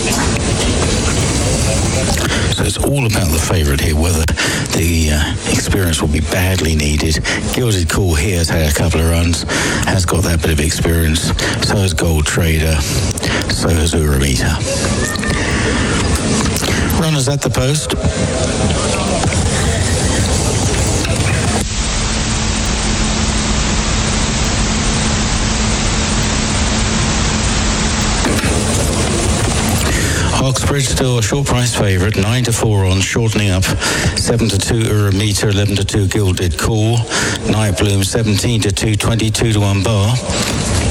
So it's all about the favourite here, whether the experience will be badly needed. Gilded Cool here has had a couple of runs, has got that bit of experience. So has Gold Trader, so has Uramita. Runners at the post. Oxbridge still a short price favourite, 9-4 on, shortening up, 7-2 Uramita, 11-2 Gilded Cool, Night Bloom 17-2, 22-1 Bar.